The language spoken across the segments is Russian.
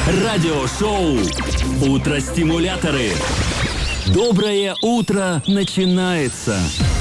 Радиошоу «Утро-стимуляторы». Доброе утро начинается.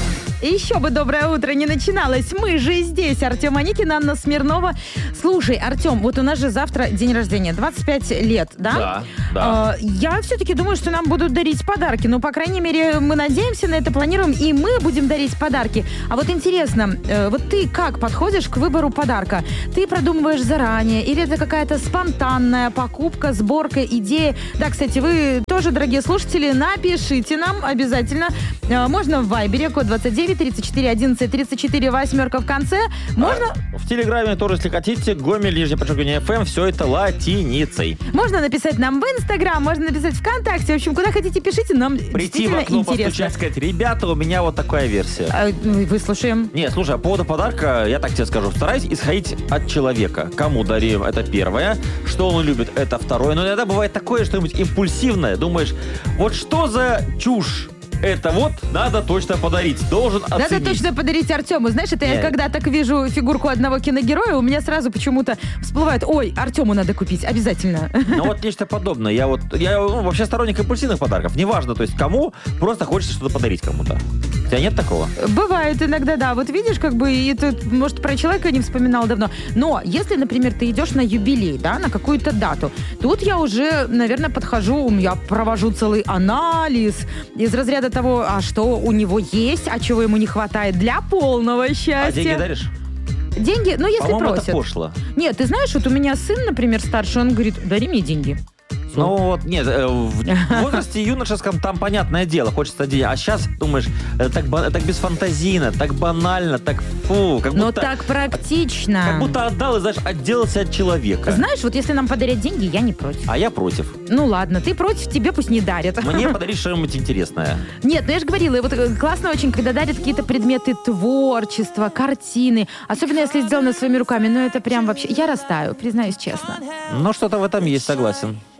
И еще бы доброе утро не начиналось. Мы же здесь. Артем Аникин, Анна Смирнова. Слушай, Артем, вот у нас же завтра день рождения. 25 лет, да? Да. Я все-таки думаю, что нам будут дарить подарки. Ну, по крайней мере, мы надеемся на это, планируем, и мы будем дарить подарки. А вот интересно, вот ты как подходишь к выбору подарка? Ты продумываешь заранее? Или это какая-то спонтанная покупка, сборка, идея? Да, кстати, вы тоже, дорогие слушатели, напишите нам обязательно. Можно в Вайбере, код 29 34 11 34 восьмерка в конце. Можно... В Телеграме тоже, если хотите, Гомель, нижнее подчеркивание ФМ, все это латиницей. Можно написать нам в Инстаграм, можно написать ВКонтакте. В общем, куда хотите, пишите, нам Прийти в действительно окно, интересно. постучать, сказать: ребята, у меня вот такая версия. Выслушаем. Не, слушай, по поводу подарка, я так тебе скажу, стараюсь исходить от человека. Кому дарим, это первое. Что он любит, это второе. Но иногда бывает такое, что-нибудь импульсивное. Думаешь, вот что за чушь? Это вот надо точно подарить. Должен оценить. Надо точно подарить Артему. Знаешь, это я когда так вижу фигурку одного киногероя, у меня сразу почему-то всплывает: ой, Артему надо купить, обязательно. Ну вот нечто подобное. Я вообще сторонник импульсивных подарков. Неважно, то есть кому, просто хочется что-то подарить кому-то. У тебя нет такого? Бывает иногда, да. Вот видишь, как бы, и ты, может, про человека не вспоминал давно. Но если, например, ты идешь на юбилей, да, на какую-то дату, тут я уже, наверное, подхожу, я провожу целый анализ из разряда того, а что у него есть, а чего ему не хватает для полного счастья. А деньги даришь? Деньги, ну, если По-моему, просят. это пошло. Нет, ты знаешь, вот у меня сын, например, старший, он говорит: дари мне деньги. Ну вот, нет, в возрасте юношеском там понятное дело, хочется денег. А сейчас думаешь, так бесфантазийно, так банально, так фу. Но так практично. Как будто отдал и, знаешь, отделался от человека. Знаешь, вот если нам подарят деньги, я не против. А я против. Ну ладно, ты против, тебе пусть не дарят. Мне подарить что-нибудь интересное. Нет, ну я же говорила, вот классно очень, когда дарят какие-то предметы творчества, картины. Особенно если сделаны своими руками. Ну это прям вообще... Я растаю, признаюсь честно. Ну что-то в этом есть, согласен.